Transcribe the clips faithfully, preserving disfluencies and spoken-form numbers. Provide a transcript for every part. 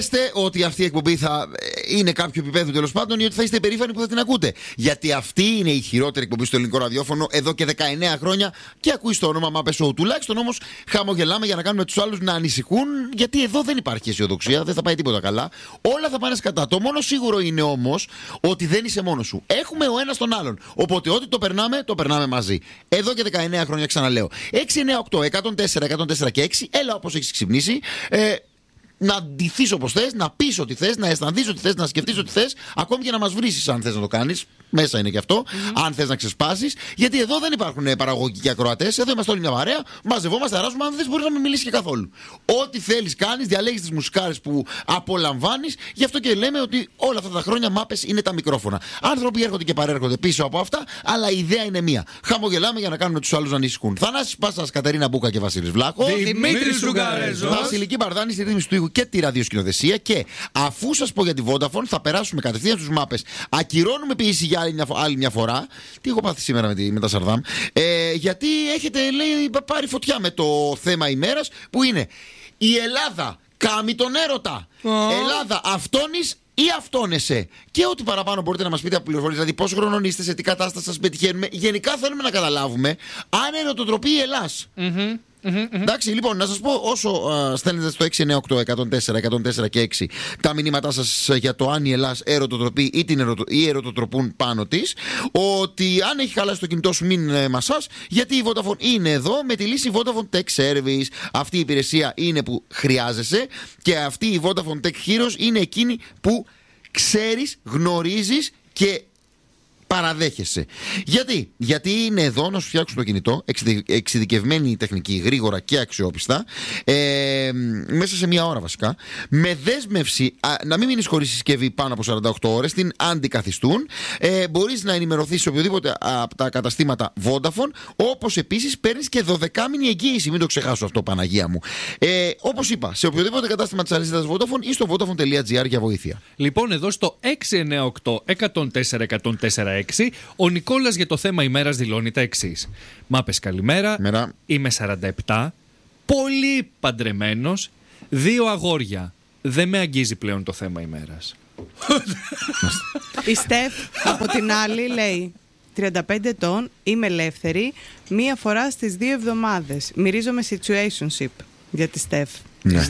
ότι αυτή η εκπομπή θα είναι κάποιο επίπεδο τέλος πάντων ή ότι θα είστε περήφανοι που θα την ακούτε. Γιατί αυτή είναι η χειρότερη εκπομπή στο ελληνικό ραδιόφωνο εδώ και δεκαεννέα χρόνια και ακούει το όνομα Muppet Show. Τουλάχιστον όμως χαμογελάμε για να κάνουμε τους άλλους να ανησυχούν, γιατί εδώ δεν υπάρχει αισιοδοξία, δεν θα πάει τίποτα καλά. Όλα θα πάνε σκατά. Το μόνο σίγουρο είναι όμως ότι δεν είσαι μόνος σου. Έχουμε ο ένας τον άλλον. Οπότε ό,τι το περνάμε, το περνάμε μαζί. Εδώ και δεκαεννέα χρόνια, ξαναλέω. έξι εννιά οκτώ εκατόν τέσσερα εκατόν τέσσερα και έξι, έλα όπως έχεις ξυπνήσει. Ε, να ντυθείς όπως θες, να πεις ό,τι θες, να αισθανθείς ό,τι θες, να σκεφτείς ό,τι θες, ακόμη και να μας βρίσεις αν θες να το κάνεις. Μέσα είναι και αυτό, mm-hmm. αν θες να ξεσπάσεις. Γιατί εδώ δεν υπάρχουν παραγωγικοί και ακροατές. Εδώ είμαστε όλοι μια παρέα, μαζευόμαστε, αράζουμε. Αν δεν μπορείς να μην μιλήσεις και καθόλου. Ό,τι θέλεις κάνεις, διαλέγεις τις μουσικάρες που απολαμβάνεις. Γι' αυτό και λέμε ότι όλα αυτά τα χρόνια μάπες είναι τα μικρόφωνα. Άνθρωποι έρχονται και παρέρχονται πίσω από αυτά, αλλά η ιδέα είναι μία. Χαμογελάμε για να κάνουμε τους άλλους να ανησυχούν. Θανάσης Πάσας, Κατερίνα Μπούκα και Βασίλης Βλάχο. Δημήτρης Σουγκαρέζος. Βασιλική Μπαρδάνη στη ρύθμιση του ήχου και τη ραδιοσκηνοθεσία. Και αφού σας πω για τη Vodafone, θα περάσουμε κατευθείαν στους μάπες. Ακυρώνουμε ποιήση για άλλη μια, άλλη μια φορά. Τι έχω πάθει σήμερα με, τη, με τα Σαρδάμ. Ε, γιατί έχετε, λέει, πάρει φωτιά με το θέμα ημέρας που είναι η Ελλάδα κάμει τον έρωτα. Oh. Ελλάδα αυτόνης ή αυτόνεσαι. Και ό,τι παραπάνω μπορείτε να μας πείτε από πληροφορίες. Δηλαδή πόσο χρονών είστε, σε τι κατάσταση σας πετυχαίνουμε. Γενικά θέλουμε να καταλάβουμε αν ερωτοτροπεί η Ελλάς. Mm-hmm. Mm-hmm. Εντάξει, λοιπόν, να σας πω όσο uh, στέλνετε στο έξι εννιά οκτώ εκατόν τέσσερα εκατόν τέσσερα και έξι τα μηνύματά σας για το αν η Ελλάς ερωτοτροπεί ή, την ερωτο, ή ερωτοτροπούν πάνω της, ότι αν έχει χαλάσει το κινητό σου μην ε, μασάς, γιατί η Vodafone είναι εδώ με τη λύση Vodafone Tech Service. Αυτή η υπηρεσία είναι που χρειάζεσαι και αυτή η Vodafone Tech Heroes είναι εκείνη που ξέρεις, γνωρίζεις και παραδέχεσαι. Γιατί? Γιατί είναι εδώ να σου φτιάξουν το κινητό, εξειδικευμένη τεχνική, γρήγορα και αξιόπιστα, ε, μέσα σε μία ώρα βασικά, με δέσμευση α, να μην μείνεις χωρίς συσκευή πάνω από σαράντα οκτώ ώρες, την αντικαθιστούν. Ε, μπορείς να ενημερωθείς σε οποιοδήποτε από τα καταστήματα Vodafone, όπως επίσης παίρνεις και δωδεκάμηνη εγγύηση. Μην το ξεχάσω αυτό, Παναγία μου. Ε, όπως είπα, σε οποιοδήποτε κατάστημα της αλυσίδας Vodafone ή στο vodafone τελεία gr για βοήθεια. Λοιπόν, εδώ στο έξι εννιά οκτώ εκατόν τέσσερα εκατόν τέσσερα έξι, ο Νικόλας για το θέμα ημέρας δηλώνει τα εξής. Μάπες, καλημέρα. Μέρα. Είμαι σαράντα επτά, πολύ παντρεμένος, δύο αγόρια. Δεν με αγγίζει πλέον το θέμα ημέρας. Η Στεφ από την άλλη λέει τριάντα πέντε ετών, είμαι ελεύθερη, μία φορά στις δύο εβδομάδες. Μυρίζομαι situationship για τη Στεφ. Ναι,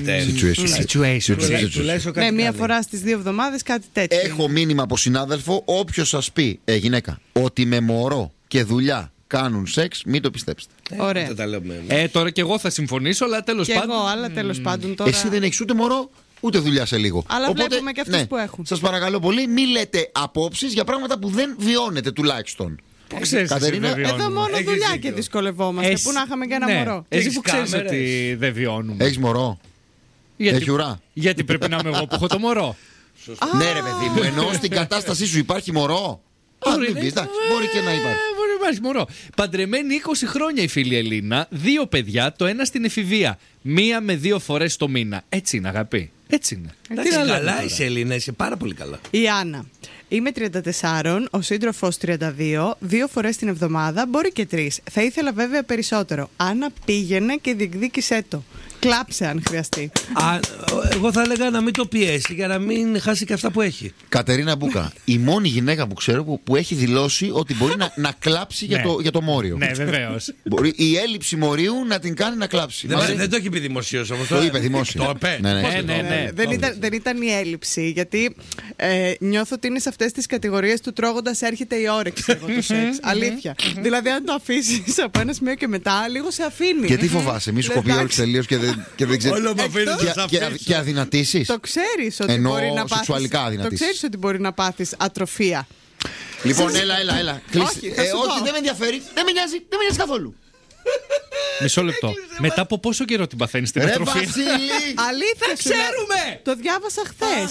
situation. Ναι, μία φορά στις δύο εβδομάδες, κάτι τέτοιο. Έχω μήνυμα από συνάδελφο, όποιος σας πει, ε, γυναίκα, ότι με μωρό και δουλειά κάνουν σεξ, μην το πιστέψετε. Ωραία. Ε, τώρα και εγώ θα συμφωνήσω, αλλά τέλος και πάντων. εγώ, αλλά τέλος πάντων τώρα. Εσύ δεν έχεις ούτε μωρό, ούτε δουλειά σε λίγο. Αλλά οπότε, βλέπουμε και αυτούς ναι, που έχουν. Σας παρακαλώ πολύ, μην λέτε απόψεις για πράγματα που δεν βιώνετε τουλάχιστον. Πού ξέρεις, Κατερίνα, εδώ μόνο Έχεις δουλειά δίκιο. Και δυσκολευόμαστε. Έχεις... Πού να είχαμε και ένα ναι. μωρό. Εσύ που ξέρεις ότι δεν βιώνουμε. Έχεις μωρό. Γιατί... Έχει ουρά. Γιατί πρέπει να είμαι εγώ που έχω το μωρό. Ναι, ρε παιδί μου, ενώ στην κατάστασή σου υπάρχει μωρό. Α, μην πεις, εντάξει, μπορεί και να υπάρχει. Μπορεί να υπάρχει μωρό. Παντρεμένη είκοσι χρόνια η φίλη Ελίνα, δύο παιδιά, το ένα στην εφηβεία. Μία με δύο φορές το μήνα. Έτσι είναι, αγάπη. Έτσι είναι. Εντάξει, καλά είσαι, Ελίνα, είσαι πάρα πολύ καλά. Η Άννα. Είμαι τριάντα τέσσερα, ο σύντροφος τριάντα δύο, δύο φορές την εβδομάδα, μπορεί και τρεις. Θα ήθελα βέβαια περισσότερο. Άννα, πήγαινε και διεκδίκησέ το. Κλάψε αν χρειαστεί. Α, εγώ θα έλεγα να μην το πιέσει για να μην χάσει και αυτά που έχει. Κατερίνα Μπούκα, η μόνη γυναίκα που ξέρω που, που έχει δηλώσει ότι μπορεί να, να κλάψει για, το, για το μόριο. Ναι, βεβαίως. Μπορεί η έλλειψη μορίου να την κάνει να κλάψει. Δεν, Μαζί... δεν το έχει πει δημοσίως όμως. Το είπε δημόσιο. Το είπε. Ναι, ναι, ναι, ναι, ναι. Δεν, ήταν, δεν ήταν η έλλειψη. Γιατί ε, νιώθω ότι είναι σε αυτές τις κατηγορίες του τρώγοντας έρχεται η όρεξη εγώ το σεξ. Αλήθεια. Δηλαδή, αν το αφήσεις από ένα σημείο και μετά, λίγο σε αφήνει. Και τι φοβάσαι, μη σου κοπεί η όρεξη τελείως και δεν. Και δεν ξέρεις... Όλο και, και, και αδυνατήσεις. Το ξέρεις ότι ενώ μπορεί να πάθεις. Το ξέρεις ότι μπορεί να πάθεις ατροφία. Λοιπόν, έλα, έλα, έλα. Όχι, ε, όχι δεν με ενδιαφέρει. Δεν με νοιάζει, δεν με νοιάζει καθόλου. Μισό λεπτό. Μετά από πόσο καιρό την παθαίνεις την Ρε ατροφία? Βασίλη! Αλήθεια σου. Ξέρουμε! Το διάβασα χθες.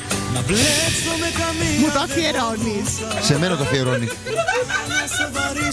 Να μπλέξω με καμία. Μου το αφιερώνεις. Σε μένα το αφιερώνει.